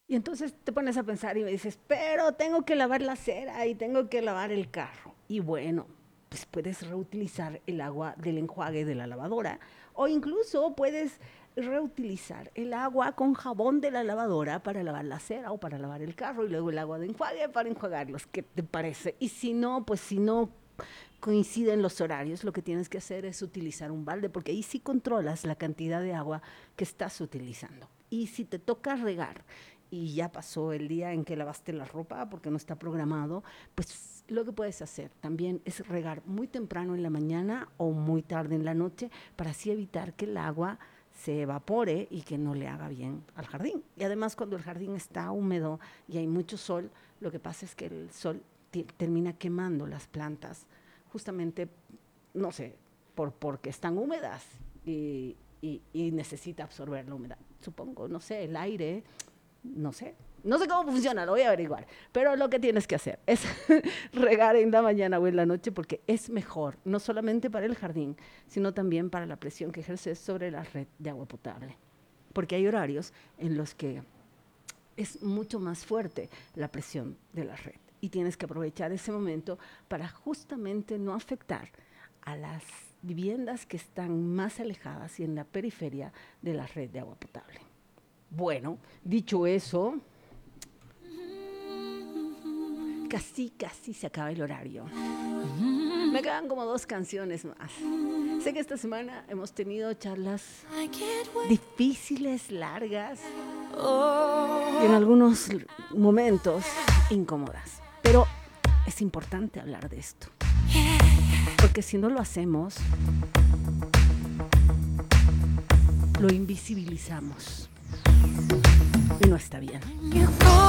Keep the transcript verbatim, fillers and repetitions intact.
Y entonces te pones a pensar y me dices, pero tengo que lavar la acera y tengo que lavar el carro. Y bueno, pues puedes reutilizar el agua del enjuague de la lavadora o incluso puedes reutilizar el agua con jabón de la lavadora para lavar la acera o para lavar el carro y luego el agua de enjuague para enjuagarlos. ¿Qué te parece? Y si no, pues si no coinciden los horarios, lo que tienes que hacer es utilizar un balde, porque ahí sí controlas la cantidad de agua que estás utilizando. Y si te toca regar y ya pasó el día en que lavaste la ropa porque no está programado, pues lo que puedes hacer también es regar muy temprano en la mañana o muy tarde en la noche para así evitar que el agua se evapore y que no le haga bien al jardín. Y además cuando el jardín está húmedo y hay mucho sol, lo que pasa es que el sol t- termina quemando las plantas justamente, no sé, por, porque están húmedas y, y, y necesita absorber la humedad. Supongo, no sé, el aire, no sé. No sé cómo funciona, lo voy a averiguar. Pero lo que tienes que hacer es regar en la mañana o en la noche porque es mejor, no solamente para el jardín, sino también para la presión que ejerces sobre la red de agua potable. Porque hay horarios en los que es mucho más fuerte la presión de la red. Y tienes que aprovechar ese momento para justamente no afectar a las viviendas que están más alejadas y en la periferia de la red de agua potable. Bueno, dicho eso, casi, casi se acaba el horario. Me quedan como dos canciones más. Sé que esta semana hemos tenido charlas difíciles, largas y en algunos momentos incómodas. Pero es importante hablar de esto. Porque si no lo hacemos, lo invisibilizamos. Y no está bien.